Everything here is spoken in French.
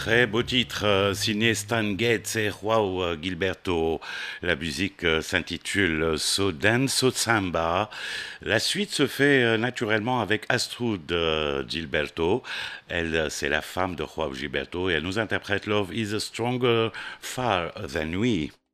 Très beau titre, signé Stan Getz et Joao Gilberto. La musique s'intitule So Dance So Samba. La suite se fait naturellement avec Astrud Gilberto. Elle, c'est la femme de Joao Gilberto et elle nous interprète Love is stronger far than we.